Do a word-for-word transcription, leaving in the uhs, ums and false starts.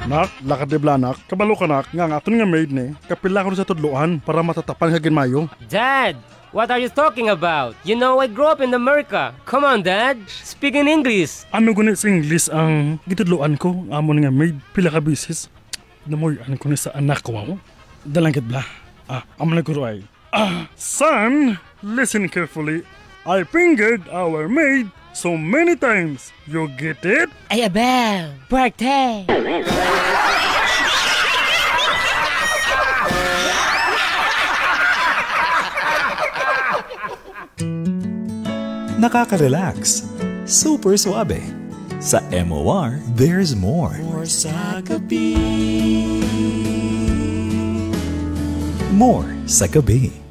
Nak, lakad di blanak, kabalo ka nak, nga nga ato nga maid ni, kapila ko sa tudloan para matatapan hagin mayo. Dad, what are you talking about? You know I grew up in America. Come on, Dad. Speak in English. Ano gunit sa English ang gitudloan ko, amon nga maid, pila ka bisis. Namoy, ano ko ni sa anak ko mo? Dalangkit bla. Ah, amon na ko ay. Ah, son, listen carefully. I fingered our maid so many times. You get it? Ay, Abel. Birthday. Nakaka-relax. Super suabe. Sa M O R, there's more. More sa gabi. More sa gabi.